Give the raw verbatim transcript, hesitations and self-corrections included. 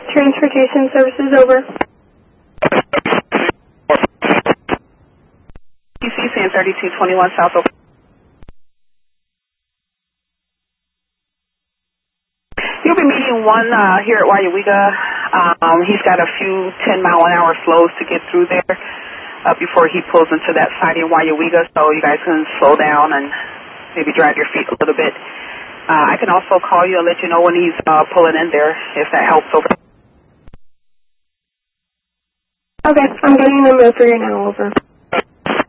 Transportation Services, over. P C San thirty-two twenty-one South, over. You'll be meeting one uh, here at Wayuiga. Um, he's got a few ten mile an hour slows to get through there uh, before he pulls into that side in Wayuiga, so you guys can slow down and maybe drag your feet a little bit. Uh, I can also call you and let you know when he's uh, pulling in there, if that helps, over. Okay, I'm getting the move for you now, over.